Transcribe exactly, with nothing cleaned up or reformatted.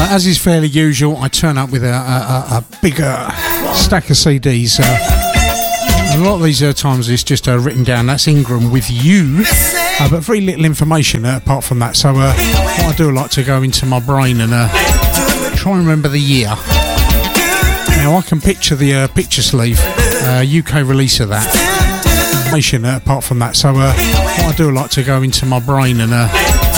as is fairly usual, I turn up with a, a, a bigger stack of C Ds. Uh, a lot of these uh, times it's just uh, written down, that's Ingram with you, uh, but very little information uh, apart from that. So uh, what I do, I like to go into my brain and uh, try and remember the year. Now I can picture the uh, picture sleeve, uh, U K release of that. Uh, apart from that, so uh, what I do, I like to go into my brain and uh,